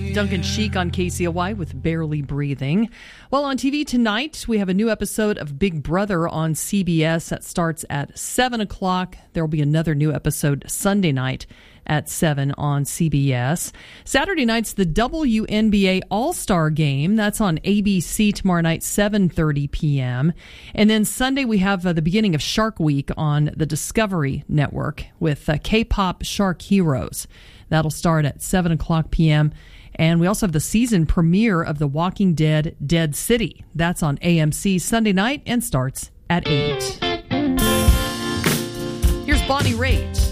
Duncan Sheik on KCOY with Barely Breathing. Well, on TV tonight, we have a new episode of Big Brother on CBS that starts at 7 o'clock. There will be another new episode Sunday night at 7 on CBS. Saturday night's the WNBA All-Star Game. That's on ABC tomorrow night, 7:30 p.m. And then Sunday, we have the beginning of Shark Week on the Discovery Network with K-pop Shark Heroes. That'll start at 7 o'clock p.m. And we also have the season premiere of The Walking Dead, Dead City. That's on AMC Sunday night and starts at 8. Here's Bonnie Raitt.